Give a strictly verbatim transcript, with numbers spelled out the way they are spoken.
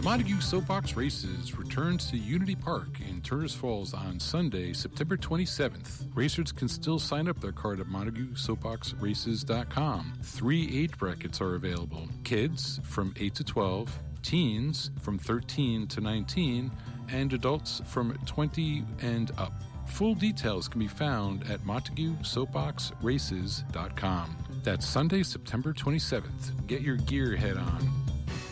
Montague Soapbox Races returns to Unity Park in Turners Falls on Sunday, September twenty-seventh. Racers can still sign up their card at Montague Soapbox Races dot com. Three age brackets are available. Kids from eight to twelve, teens from thirteen to nineteen, and adults from twenty and up. Full details can be found at Montague Soapbox Races dot com. That's Sunday, September twenty-seventh. Get your gear head on.